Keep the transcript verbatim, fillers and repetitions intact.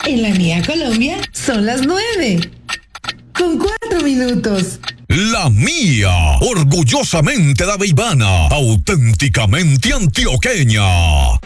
En la mía Colombia son las nueve. Con cuatro minutos. La mía, orgullosamente daveibana, auténticamente antioqueña.